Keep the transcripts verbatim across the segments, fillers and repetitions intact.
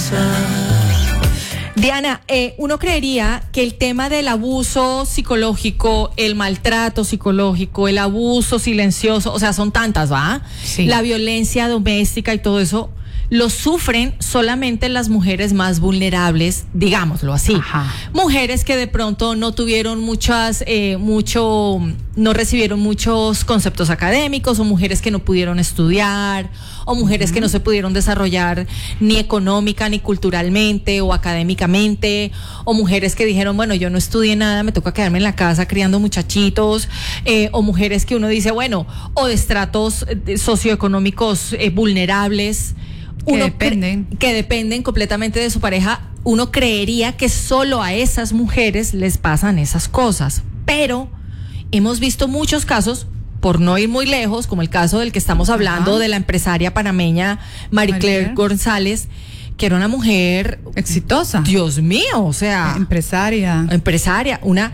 Diana, eh, uno creería que el tema del abuso psicológico, el maltrato psicológico, el abuso silencioso, o sea, son tantas, ¿va? Sí. La violencia doméstica y todo eso, lo sufren solamente las mujeres más vulnerables, digámoslo así. Ajá. Mujeres que de pronto no tuvieron muchas, eh, mucho, no recibieron muchos conceptos académicos, o mujeres que no pudieron estudiar, o mujeres uh-huh. que no se pudieron desarrollar ni económica, ni culturalmente, o académicamente, o mujeres que dijeron, bueno, yo no estudié nada, me toca quedarme en la casa criando muchachitos, eh, o mujeres que uno dice, bueno, o de estratos eh, socioeconómicos eh, vulnerables, que uno dependen. Cre- que dependen completamente de su pareja. Uno creería que solo a esas mujeres les pasan esas cosas, pero hemos visto muchos casos, por no ir muy lejos, como el caso del que estamos hablando, Ajá. de la empresaria panameña Marie Claire González, que era una mujer exitosa. Dios mío, o sea, empresaria. Empresaria, una...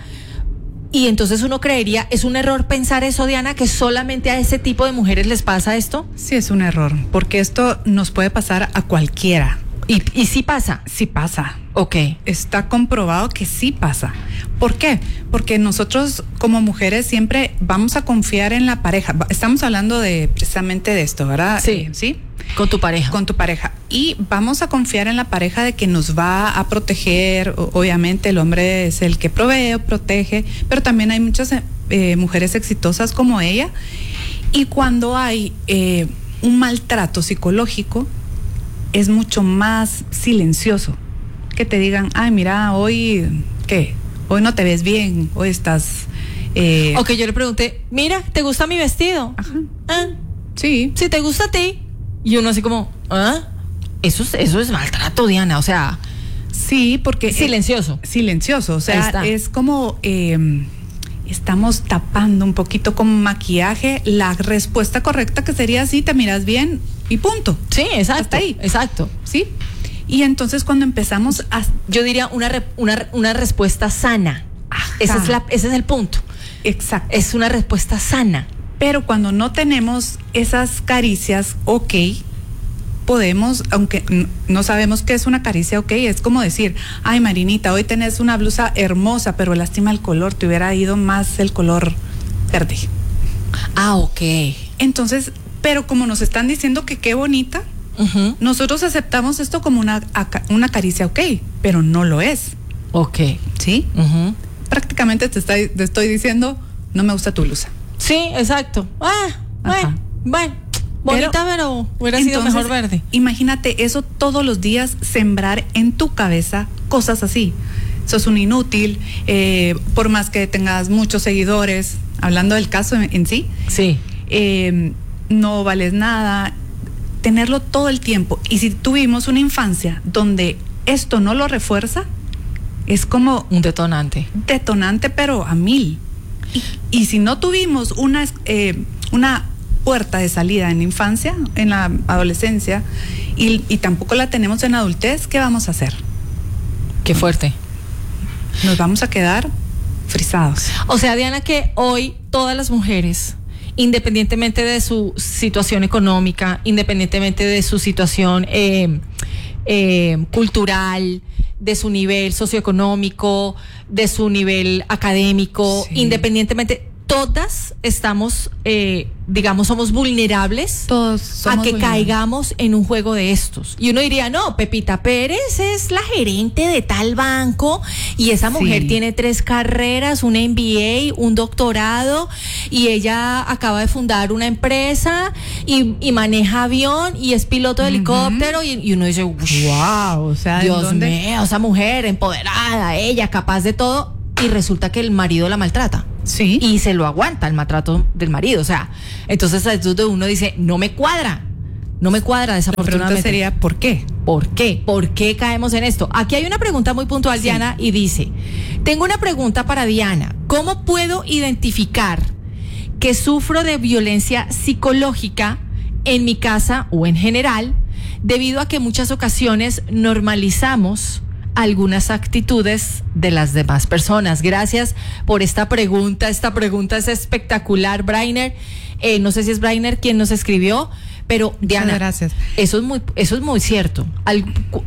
Y entonces uno creería, ¿es un error pensar eso, Diana, que solamente a ese tipo de mujeres les pasa esto? Sí, es un error, porque esto nos puede pasar a cualquiera. ¿Y, y sí pasa? Sí pasa. Ok. Está comprobado que sí pasa. ¿Por qué? Porque nosotros como mujeres siempre vamos a confiar en la pareja. Estamos hablando de precisamente de esto, ¿verdad? Sí. Eh, ¿Sí? Con tu pareja. Con tu pareja. Y vamos a confiar en la pareja de que nos va a proteger. O, obviamente el hombre es el que provee o protege, pero también hay muchas eh, mujeres exitosas como ella. Y cuando hay eh, un maltrato psicológico, es mucho más silencioso. Que te digan, ay, mira, hoy, ¿qué? Hoy no te ves bien, hoy estás... Eh... Ok, yo le pregunté, mira, ¿te gusta mi vestido? Ajá. Ah, sí. Si te gusta a ti. Y uno así como, ¿ah? Eso es, eso es maltrato, Diana, o sea... Sí, porque... Silencioso. Eh, silencioso, o sea, es como... Eh, estamos tapando un poquito con maquillaje la respuesta correcta, que sería así, te miras bien y punto. Sí, exacto. Hasta ahí. Exacto. Sí. Y entonces cuando empezamos a... Yo diría una, re, una, una respuesta sana. Ese es, la, ese es el punto. Exacto. Es una respuesta sana. Pero cuando no tenemos esas caricias, ok, podemos, aunque no sabemos qué es una caricia, ok, es como decir, ay, Marinita, hoy tenés una blusa hermosa, pero lástima el color, te hubiera ido más el color verde. Ah, ok. Entonces, pero como nos están diciendo que qué bonita, uh-huh. nosotros aceptamos esto como una, una caricia, ok, pero no lo es. Ok. ¿Sí? Uh-huh. Prácticamente te, está, te estoy diciendo, no me gusta tu blusa. Sí, exacto. Ah, bueno, bueno, bonita, pero, pero hubiera entonces, sido mejor verde. Imagínate eso todos los días, sembrar en tu cabeza cosas así. Sos un inútil, eh, por más que tengas muchos seguidores, hablando del caso en, en sí. Sí. Eh, no vales nada, tenerlo todo el tiempo. Y si tuvimos una infancia donde esto no lo refuerza, es como... un detonante. Detonante, pero a mil. Y, y si no tuvimos una, eh, una puerta de salida en infancia, en la adolescencia, y, y tampoco la tenemos en adultez, ¿qué vamos a hacer? Qué fuerte. Nos vamos a quedar frisados. O sea, Diana, que hoy todas las mujeres, independientemente de su situación económica, independientemente de su situación eh, eh, cultural, de su nivel socioeconómico, de su nivel académico, sí. independientemente, todas estamos, eh, digamos, somos vulnerables Todos somos a que vulnerables. caigamos en un juego de estos. Y uno diría, no, Pepita Pérez es la gerente de tal banco y esa mujer sí. tiene tres carreras, un M B A, un doctorado, y ella acaba de fundar una empresa y, y maneja avión y es piloto de uh-huh. helicóptero, y, y uno dice, wow, o sea, Dios ¿dónde? mío, esa mujer empoderada, ella capaz de todo, y resulta que el marido la maltrata. Sí. Y se lo aguanta el maltrato del marido. O sea, entonces entonces uno dice, no me cuadra. No me cuadra, desafortunadamente. La pregunta sería, ¿por qué? ¿Por qué? ¿Por qué caemos en esto? Aquí hay una pregunta muy puntual, sí. Diana, y dice, tengo una pregunta para Diana. ¿Cómo puedo identificar que sufro de violencia psicológica en mi casa o en general, debido a que muchas ocasiones normalizamos algunas actitudes de las demás personas? Gracias por esta pregunta. Esta pregunta es espectacular, Brainer. Eh, no sé si es Brainer quien nos escribió, pero Diana, muchas gracias. Eso es muy, eso es muy cierto. Al,